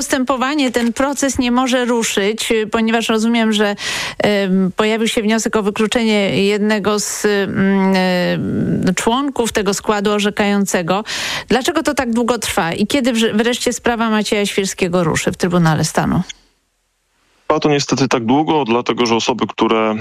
Postępowanie, ten proces nie może ruszyć, ponieważ rozumiem, że pojawił się wniosek o wykluczenie jednego z członków tego składu orzekającego. Dlaczego to tak długo trwa i kiedy wreszcie sprawa Macieja Świrskiego ruszy w Trybunale Stanu? Trwa to niestety tak długo, dlatego że osoby, które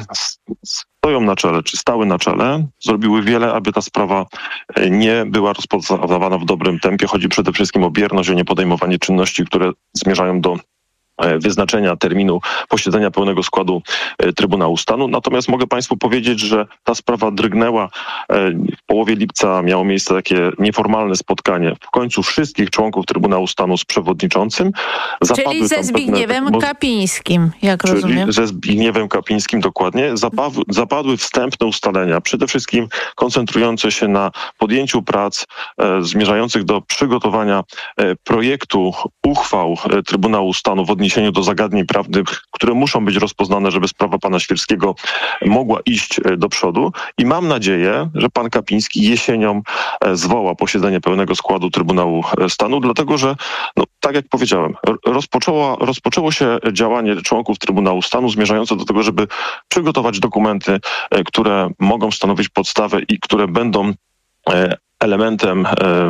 stoją na czele, czy stały na czele, zrobiły wiele, aby ta sprawa nie była rozpoznawana w dobrym tempie. Chodzi przede wszystkim o bierność, o niepodejmowanie czynności, które zmierzają do wyznaczenia terminu posiedzenia pełnego składu Trybunału Stanu. Natomiast mogę Państwu powiedzieć, że ta sprawa drgnęła. W połowie lipca miało miejsce takie nieformalne spotkanie w końcu wszystkich członków Trybunału Stanu z przewodniczącym. Czyli ze Zbigniewem Kapińskim, jak rozumiem. Ze Zbigniewem Kapińskim, dokładnie. Zapadły wstępne ustalenia, przede wszystkim koncentrujące się na podjęciu prac zmierzających do przygotowania projektu uchwał Trybunału Stanu w odniesieniu do zagadnień prawnych, które muszą być rozpoznane, żeby sprawa pana Świrskiego mogła iść do przodu. I mam nadzieję, że pan Kapiński jesienią zwoła posiedzenie pełnego składu Trybunału Stanu, dlatego że, tak jak powiedziałem, rozpoczęło się działanie członków Trybunału Stanu zmierzające do tego, żeby przygotować dokumenty, które mogą stanowić podstawę i które będą elementem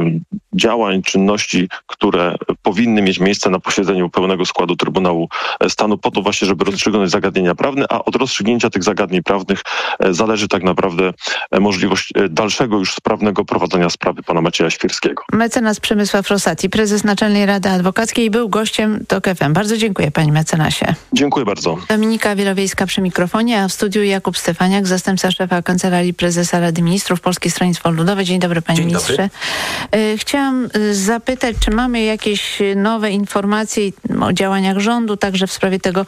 działań, czynności, które powinny mieć miejsce na posiedzeniu pełnego składu Trybunału Stanu po to właśnie, żeby rozstrzygnąć zagadnienia prawne, a od rozstrzygnięcia tych zagadnień prawnych zależy tak naprawdę możliwość dalszego już sprawnego prowadzenia sprawy pana Macieja Świrskiego. Mecenas Przemysław Rosati, prezes Naczelnej Rady Adwokackiej, był gościem TOK FM. Bardzo dziękuję, panie mecenasie. Dziękuję bardzo. Dominika Wielowiejska przy mikrofonie, a w studiu Jakub Stefaniak, zastępca szefa Kancelarii Prezesa Rady Ministrów, Polskie Stronnictwo Ludowe. Dzień dobry, panie ministrze. Chciałam zapytać, czy mamy jakieś nowe informacje o działaniach rządu, także w sprawie tego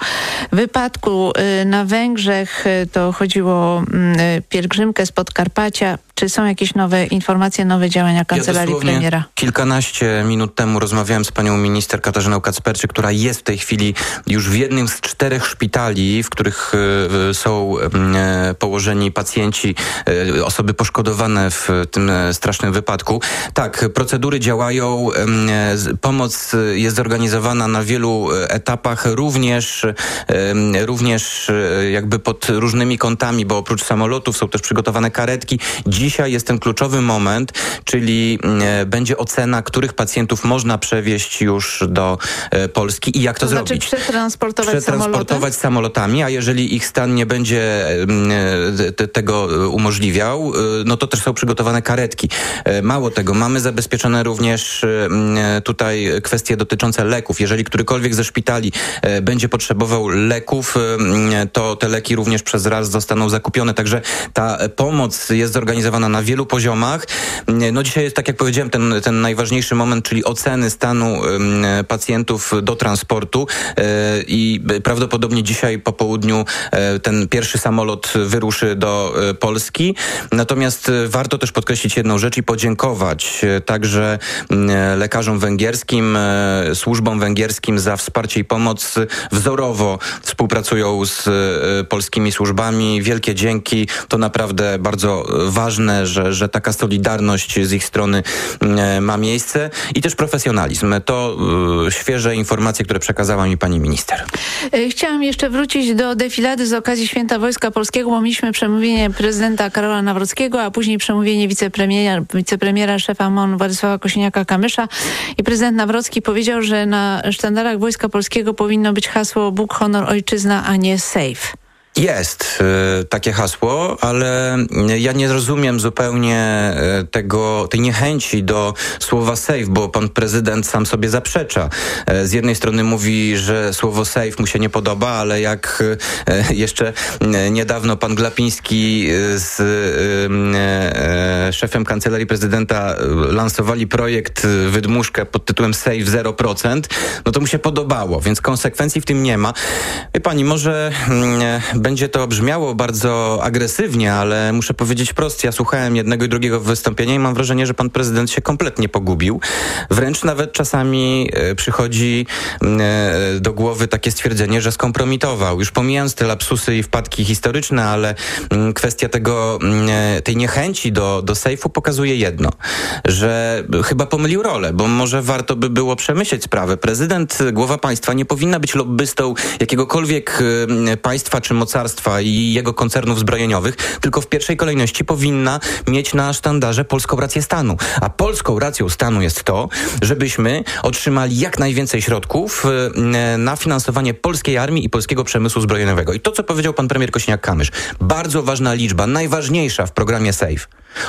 wypadku na Węgrzech. To chodziło o pielgrzymkę z Podkarpacia. Czy są jakieś nowe informacje, nowe działania Kancelarii Premiera? Kilkanaście minut temu rozmawiałem z panią minister Katarzyną Kacperczyk, która jest w tej chwili już w jednym z 4 szpitali, w których są położeni pacjenci, osoby poszkodowane w tym strasznym wypadku. Tak, procedury działają, pomoc jest zorganizowana na wielu etapach, również jakby pod różnymi kątami, bo oprócz samolotów są też przygotowane karetki. Dzisiaj jest ten kluczowy moment, czyli będzie ocena, których pacjentów można przewieźć już do Polski i jak to zrobić. Przetransportować samolotami, a jeżeli ich stan nie będzie tego umożliwiał, no to też są przygotowane karetki. Mało tego, mamy zabezpieczone również tutaj kwestie dotyczące leków. Jeżeli którykolwiek ze szpitali będzie potrzebował leków, to te leki również przez RAS zostaną zakupione. Także ta pomoc jest zorganizowana na wielu poziomach. No dzisiaj jest, tak jak powiedziałem, ten najważniejszy moment, czyli oceny stanu pacjentów do transportu i prawdopodobnie dzisiaj po południu ten pierwszy samolot wyruszy do Polski. Natomiast warto też podkreślić jedną rzecz i podziękować także lekarzom węgierskim, służbom węgierskim za wsparcie i pomoc. Wzorowo współpracują z polskimi służbami. Wielkie dzięki. To naprawdę bardzo ważne, że taka solidarność z ich strony ma miejsce i też profesjonalizm. To świeże informacje, które przekazała mi pani minister. Chciałam jeszcze wrócić do defilady z okazji Święta Wojska Polskiego, bo mieliśmy przemówienie prezydenta Karola Nawrockiego, a później przemówienie wicepremiera szefa MON Władysława Kosiniaka-Kamysza i prezydent Nawrocki powiedział, że na sztandarach Wojska Polskiego powinno być hasło Bóg, honor, ojczyzna, a nie safe. Jest takie hasło, ale ja nie rozumiem zupełnie tej niechęci do słowa safe, bo pan prezydent sam sobie zaprzecza. Z jednej strony mówi, że słowo safe mu się nie podoba, ale jak jeszcze niedawno pan Glapiński z szefem Kancelarii Prezydenta lansowali projekt wydmuszkę pod tytułem Safe 0%, no to mu się podobało, więc konsekwencji w tym nie ma. Wie pani, może będzie to brzmiało bardzo agresywnie, ale muszę powiedzieć wprost, ja słuchałem jednego i drugiego wystąpienia i mam wrażenie, że pan prezydent się kompletnie pogubił. Wręcz nawet czasami przychodzi do głowy takie stwierdzenie, że skompromitował. Już pomijając te lapsusy i wpadki historyczne, ale kwestia tej niechęci do sejfu pokazuje jedno, że chyba pomylił rolę, bo może warto by było przemyśleć sprawę. Prezydent, głowa państwa nie powinna być lobbystą jakiegokolwiek państwa czy mocarstwa i jego koncernów zbrojeniowych, tylko w pierwszej kolejności powinna mieć na sztandarze polską rację stanu. A polską racją stanu jest to, żebyśmy otrzymali jak najwięcej środków na finansowanie polskiej armii i polskiego przemysłu zbrojeniowego. I to, co powiedział pan premier Kosiniak-Kamysz, bardzo ważna liczba, najważniejsza w programie SAFE.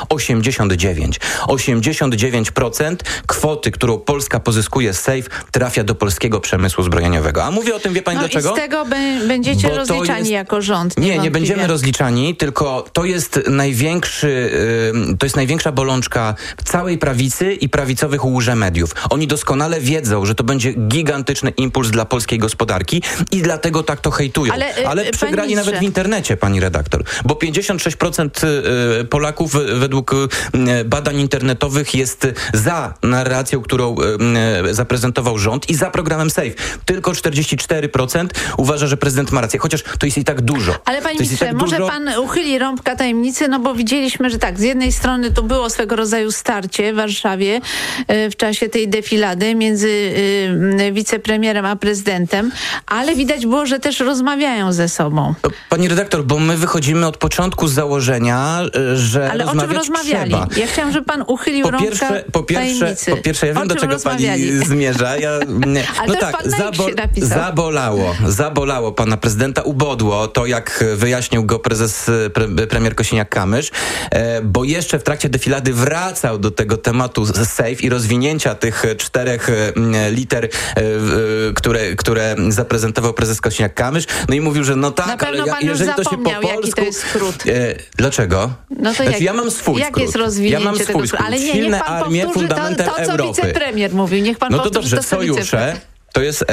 89% kwoty, którą Polska pozyskuje z SAFE, trafia do polskiego przemysłu zbrojeniowego. A mówię o tym, wie pani dlaczego? I z tego będziecie rozliczani jako rząd. Nie będziemy rozliczani, tylko to jest największa bolączka całej prawicy i prawicowych łże-mediów. Oni doskonale wiedzą, że to będzie gigantyczny impuls dla polskiej gospodarki i dlatego tak to hejtują. Ale przegrali nawet w internecie, pani redaktor, bo 56% Polaków według badań internetowych jest za narracją, którą zaprezentował rząd i za programem SAFE. Tylko 44% uważa, że prezydent ma rację, chociaż to jest i tak dużo. Ale panie ministrze, może pan uchyli rąbka tajemnicy, no bo widzieliśmy, że tak, z jednej strony to było swego rodzaju starcie w Warszawie w czasie tej defilady między wicepremierem a prezydentem, ale widać było, że też rozmawiają ze sobą. Pani redaktor, bo my wychodzimy od początku z założenia, że ale o czym rozmawiali? Trzeba. Ja chciałam, żeby pan uchylił rąbka tajemnicy. Po pierwsze, ja wiem, do czego pani zmierza. Ale tak, zabolało pana prezydenta, ubodło to, jak wyjaśnił go premier Kosiniak-Kamysz, bo jeszcze w trakcie defilady wracał do tego tematu SAFE i rozwinięcia tych 4 liter, które zaprezentował prezes Kosiniak-Kamysz. No i mówił, że no tak, ale jeżeli to się po polsku... Jaki to jest skrót. Dlaczego? No to ja mam swój jak skrót. jest rozwinięcie tego skrótu? Ale niech pan powtórzy to, co wicepremier mówił. Niech pan no to powtórzy dobrze, sojusze. To jest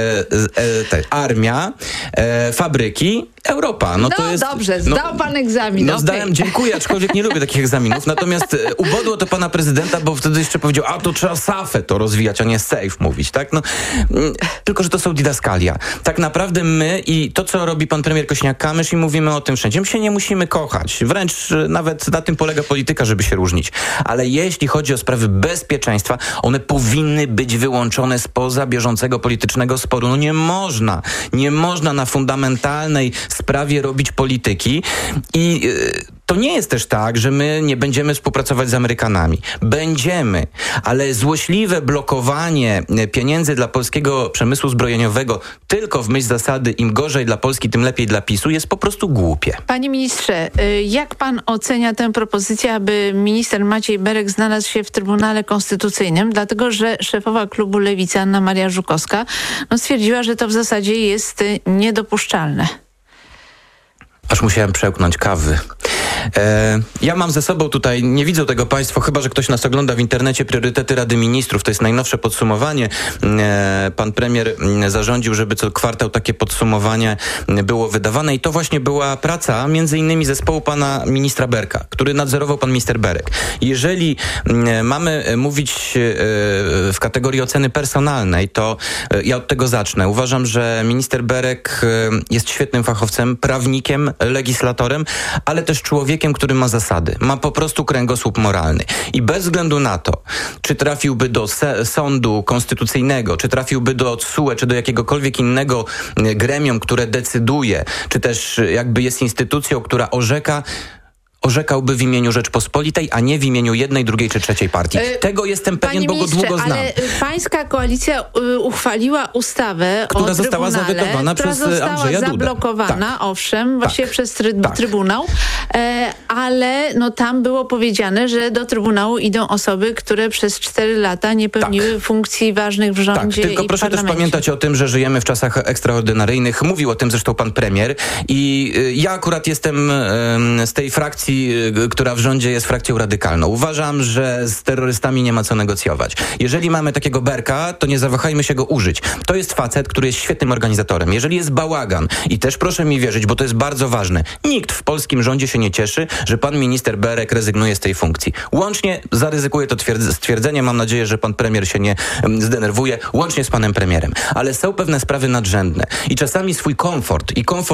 armia, fabryki, Europa. To jest, dobrze, zdał pan egzamin. Zdałem, dziękuję, aczkolwiek nie lubię takich egzaminów. Natomiast ubodło to pana prezydenta, bo wtedy jeszcze powiedział, to trzeba SAFE to rozwijać, a nie SAFE mówić, tak? Tylko, że to są didaskalia. Tak naprawdę my i to, co robi pan premier Kosiniak-Kamysz i mówimy o tym wszędzie, my się nie musimy kochać. Wręcz nawet na tym polega polityka, żeby się różnić. Ale jeśli chodzi o sprawy bezpieczeństwa, one powinny być wyłączone spoza bieżącego politycznego sporu. Nie można na fundamentalnej sprawie robić polityki i to nie jest też tak, że my nie będziemy współpracować z Amerykanami. Będziemy, ale złośliwe blokowanie pieniędzy dla polskiego przemysłu zbrojeniowego tylko w myśl zasady im gorzej dla Polski, tym lepiej dla PiS-u jest po prostu głupie. Panie ministrze, jak pan ocenia tę propozycję, aby minister Maciej Berek znalazł się w Trybunale Konstytucyjnym, dlatego że szefowa klubu Lewicy Anna Maria Żukowska stwierdziła, że to w zasadzie jest niedopuszczalne. Aż musiałem przełknąć kawy. Ja mam ze sobą tutaj, nie widzą tego państwo, chyba że ktoś nas ogląda w internecie, priorytety Rady Ministrów. To jest najnowsze podsumowanie. Pan premier zarządził, żeby co kwartał takie podsumowanie było wydawane i to właśnie była praca między innymi zespołu pana ministra Berka, który nadzorował pan minister Berek. Jeżeli mamy mówić w kategorii oceny personalnej, to ja od tego zacznę. Uważam, że minister Berek jest świetnym fachowcem, prawnikiem, legislatorem, ale też człowiekiem, który ma zasady. Ma po prostu kręgosłup moralny. I bez względu na to, czy trafiłby do sądu konstytucyjnego, czy trafiłby do TSUE, czy do jakiegokolwiek innego gremium, które decyduje, czy też jakby jest instytucją, która orzekałby w imieniu Rzeczpospolitej, a nie w imieniu jednej, drugiej czy trzeciej partii. Tego jestem pewien, bo go długo znam. Ale pańska koalicja uchwaliła ustawę która została zawetowana przez Andrzeja Dudę. Została zablokowana, owszem, właściwie przez Trybunał, ale tam było powiedziane, że do Trybunału idą osoby, które przez 4 lata nie pełniły funkcji ważnych w rządzie tylko i proszę parlamencie. też pamiętać o tym, że żyjemy w czasach ekstraordynaryjnych. Mówił o tym zresztą pan premier i ja akurat jestem z tej frakcji frakcji, która w rządzie jest frakcją radykalną. Uważam, że z terrorystami nie ma co negocjować. Jeżeli mamy takiego Berka, to nie zawahajmy się go użyć. To jest facet, który jest świetnym organizatorem. Jeżeli jest bałagan, i też proszę mi wierzyć, bo to jest bardzo ważne, nikt w polskim rządzie się nie cieszy, że pan minister Berek rezygnuje z tej funkcji. Łącznie, zaryzykuję to stwierdzenie, mam nadzieję, że pan premier się nie zdenerwuje, łącznie z panem premierem. Ale są pewne sprawy nadrzędne. I czasami swój komfort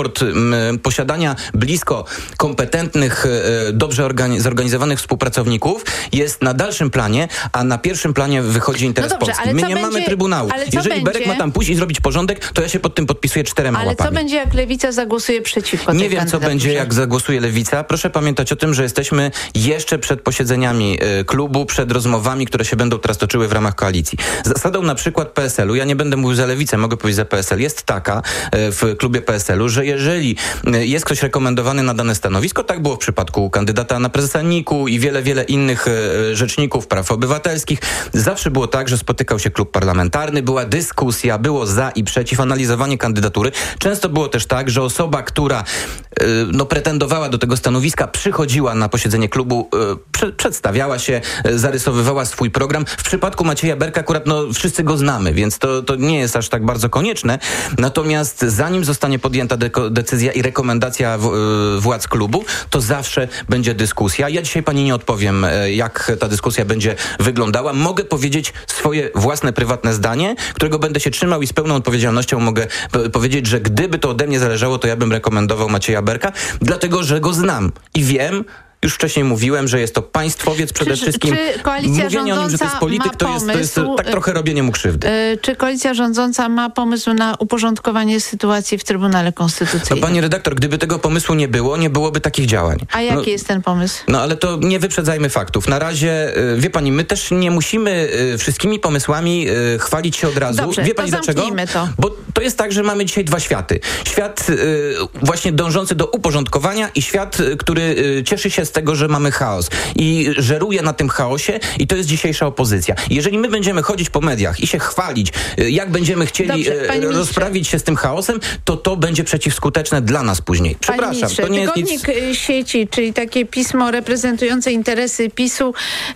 posiadania blisko kompetentnych, dobrze zorganizowanych współpracowników jest na dalszym planie, a na pierwszym planie wychodzi interes Polski. My nie mamy Trybunału. Jeżeli Berek ma tam pójść i zrobić porządek, to ja się pod tym podpisuję 4 łapami. Ale co będzie, jak Lewica zagłosuje przeciwko tej Nie wiem, co będzie, jak zagłosuje Lewica. Proszę pamiętać o tym, że jesteśmy jeszcze przed posiedzeniami klubu, przed rozmowami, które się będą teraz toczyły w ramach koalicji. Zasadą na przykład PSL-u, ja nie będę mówił za Lewicę, mogę powiedzieć za PSL, jest taka w klubie PSL-u, że jeżeli jest ktoś rekomendowany na dane stanowisko, tak było w przypadku kandydata na prezesa NIK-u i wiele innych rzeczników praw obywatelskich, zawsze było tak, że spotykał się klub parlamentarny, była dyskusja, było za i przeciw, analizowanie kandydatury. Często było też tak, że osoba, która pretendowała do tego stanowiska, przychodziła na posiedzenie klubu, przedstawiała się, zarysowywała swój program. W przypadku Macieja Berka akurat wszyscy go znamy, więc to nie jest aż tak bardzo konieczne. Natomiast zanim zostanie podjęta decyzja i rekomendacja władz klubu, to zawsze będzie dyskusja. Ja dzisiaj pani nie odpowiem, jak ta dyskusja będzie wyglądała. Mogę powiedzieć swoje własne, prywatne zdanie, którego będę się trzymał i z pełną odpowiedzialnością mogę powiedzieć, że gdyby to ode mnie zależało, to ja bym rekomendował Macieja Berka, dlatego, że go znam i wiem, już wcześniej mówiłem, że jest to państwowiec przede wszystkim. Czy koalicja mówienie o nim, że to jest polityk, to jest tak trochę robienie mu krzywdy. Czy koalicja rządząca ma pomysł na uporządkowanie sytuacji w Trybunale Konstytucyjnym? Pani redaktor, gdyby tego pomysłu nie było, nie byłoby takich działań. A jaki jest ten pomysł? Ale to nie wyprzedzajmy faktów. Na razie, wie pani, my też nie musimy wszystkimi pomysłami chwalić się od razu. Dobrze, wie pani dlaczego? To. Bo to jest tak, że mamy dzisiaj dwa światy. Świat właśnie dążący do uporządkowania i świat, który cieszy się z tego, że mamy chaos i żeruje na tym chaosie i to jest dzisiejsza opozycja. Jeżeli my będziemy chodzić po mediach i się chwalić, jak będziemy chcieli rozprawić się z tym chaosem, to będzie przeciwskuteczne dla nas później. Przepraszam, to nie jest nic... Sieci, czyli takie pismo reprezentujące interesy PiS-u,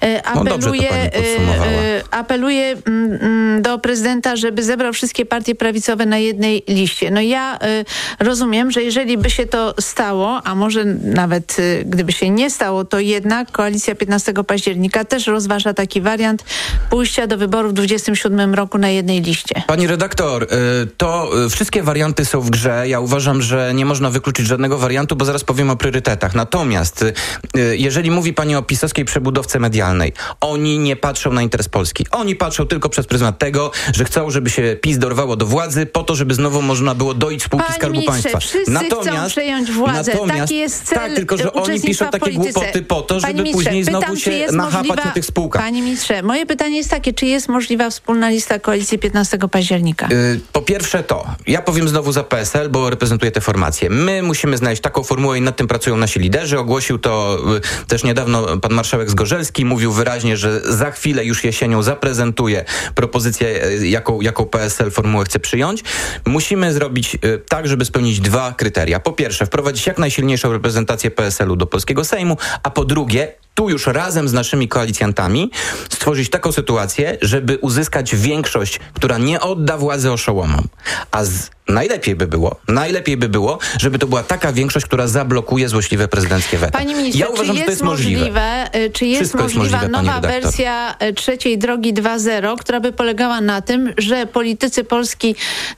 apeluje do prezydenta, żeby zebrał wszystkie partie prawicowe na jednej liście. Ja rozumiem, że jeżeli by się to stało, a może nawet gdyby się nie stało, to jednak koalicja 15 października też rozważa taki wariant pójścia do wyborów w 2027 roku na jednej liście. Pani redaktor, to wszystkie warianty są w grze. Ja uważam, że nie można wykluczyć żadnego wariantu, bo zaraz powiem o priorytetach. Natomiast jeżeli mówi pani o pisowskiej przebudowce medialnej, oni nie patrzą na interes Polski. Oni patrzą tylko przez pryzmat tego, że chcą, żeby się PiS dorwało do władzy, po to, żeby znowu można było doić spółki Skarbu Państwa. Wszyscy chcą przejąć władzę. Taki jest cel. Tak, tylko że oni piszą takie głupoty po to, żeby później znowu się nachapać na tych spółkach. Panie ministrze, moje pytanie jest takie, czy jest możliwa wspólna lista koalicji 15 października? Po pierwsze ja powiem znowu za PSL, bo reprezentuję tę formację. My musimy znaleźć taką formułę i nad tym pracują nasi liderzy. Ogłosił to też niedawno pan marszałek Zgorzelski. Mówił wyraźnie, że za chwilę już jesienią zaprezentuje propozycję, jaką PSL formułę chce przyjąć. Musimy zrobić tak, żeby spełnić dwa kryteria. Po pierwsze, wprowadzić jak najsilniejszą reprezentację PSL-u do polskiego Sejmu, a po drugie, tu już razem z naszymi koalicjantami stworzyć taką sytuację, żeby uzyskać większość, która nie odda władzy oszołomom. Najlepiej by było, żeby to była taka większość, która zablokuje złośliwe prezydenckie weto. Panie ministrze, ja uważam, że to jest możliwe. Czy jest możliwa nowa wersja trzeciej drogi 2.0, która by polegała na tym, że politycy Polski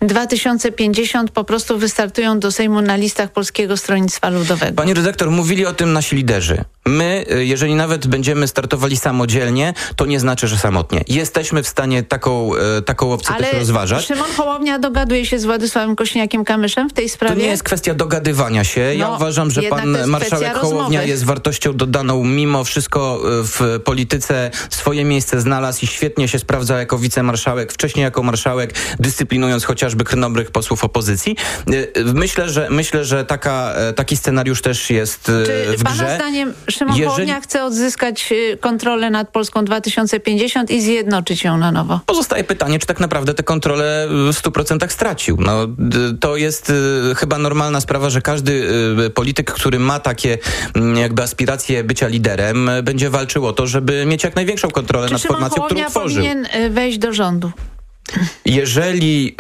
2050 po prostu wystartują do Sejmu na listach Polskiego Stronnictwa Ludowego? Pani redaktor, mówili o tym nasi liderzy. My, jeżeli nawet będziemy startowali samodzielnie, to nie znaczy, że samotnie. Jesteśmy w stanie taką opcję też rozważać. Szymon Hołownia dogaduje się z Władysławem Kosiniakiem-Kamyszem w tej sprawie? To nie jest kwestia dogadywania się. Ja uważam, że pan marszałek Hołownia jest wartością dodaną mimo wszystko w polityce. Swoje miejsce znalazł i świetnie się sprawdza jako wicemarszałek, wcześniej jako marszałek, dyscyplinując chociażby dobrych posłów opozycji. Myślę, że taki scenariusz też jest w grze. Pana zdaniem Szymon Hołownia chce odzyskać kontrolę nad Polską 2050 i zjednoczyć ją na nowo? Pozostaje pytanie, czy tak naprawdę tę kontrolę w 100% stracił. to jest chyba normalna sprawa, że każdy polityk, który ma takie jakby aspiracje bycia liderem, będzie walczył o to, żeby mieć jak największą kontrolę nad formacją, którą tworzył. Powinien wejść do rządu? Jeżeli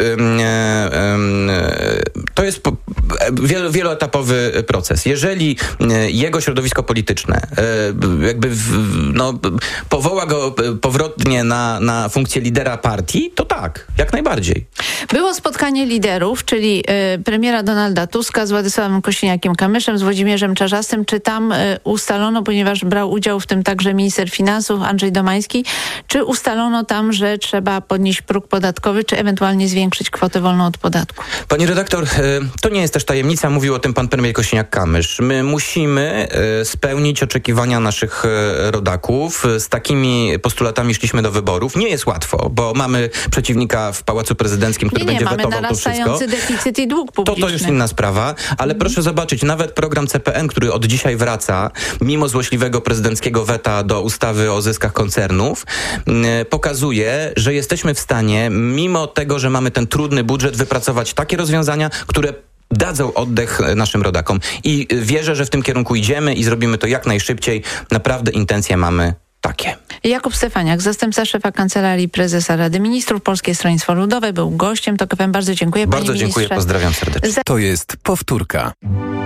to jest wieloetapowy proces, jeżeli jego środowisko polityczne jakby powoła go powrotnie na funkcję lidera partii, to tak, jak najbardziej. Było spotkanie liderów, czyli premiera Donalda Tuska z Władysławem Kosiniakiem-Kamyszem, z Włodzimierzem Czarzastym. Czy tam ustalono, ponieważ brał udział w tym także minister finansów Andrzej Domański, czy ustalono tam, że trzeba podnieść próg podatkowy, czy ewentualnie zwiększyć kwotę wolną od podatku? Pani redaktor, to nie jest też tajemnica, mówił o tym pan premier Kosiniak-Kamysz. My musimy spełnić oczekiwania naszych rodaków. Z takimi postulatami szliśmy do wyborów. Nie jest łatwo, bo mamy przeciwnika w Pałacu Prezydenckim, który będzie wetował to wszystko. Mamy narastający deficyt i dług publiczny. To już inna sprawa, ale proszę zobaczyć, nawet program CPN, który od dzisiaj wraca, mimo złośliwego prezydenckiego weta do ustawy o zyskach koncernów, pokazuje, że jesteśmy w stanie, mimo tego, że mamy ten trudny budżet, wypracować takie rozwiązania, które dadzą oddech naszym rodakom. I wierzę, że w tym kierunku idziemy i zrobimy to jak najszybciej. Naprawdę intencje mamy takie. Jakub Stefaniak, zastępca szefa Kancelarii Prezesa Rady Ministrów, Polskie Stronnictwo Ludowe, był gościem TOK FM. Bardzo dziękuję, panie ministrze. Bardzo dziękuję, pozdrawiam serdecznie. To jest powtórka.